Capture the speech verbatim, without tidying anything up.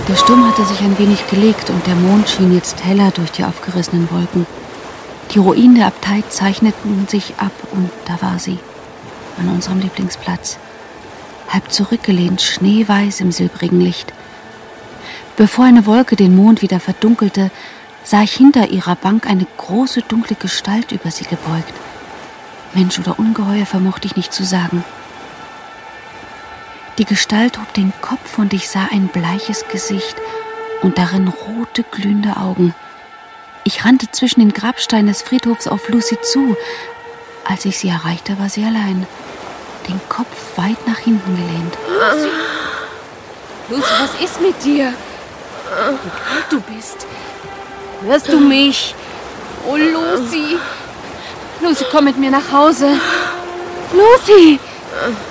Der Sturm hatte sich ein wenig gelegt und der Mond schien jetzt heller durch die aufgerissenen Wolken. Die Ruinen der Abtei zeichneten sich ab und da war sie, an unserem Lieblingsplatz, halb zurückgelehnt, schneeweiß im silbrigen Licht. Bevor eine Wolke den Mond wieder verdunkelte, sah ich hinter ihrer Bank eine große, dunkle Gestalt über sie gebeugt. Mensch oder Ungeheuer vermochte ich nicht zu sagen. Die Gestalt hob den Kopf und ich sah ein bleiches Gesicht und darin rote, glühende Augen. Ich rannte zwischen den Grabsteinen des Friedhofs auf Lucy zu. Als ich sie erreichte, war sie allein, den Kopf weit nach hinten gelehnt. Lucy, Lucy, was ist mit dir? Wie kalt du bist. Hörst du mich? Oh, Lucy. Lucy, komm mit mir nach Hause. Lucy!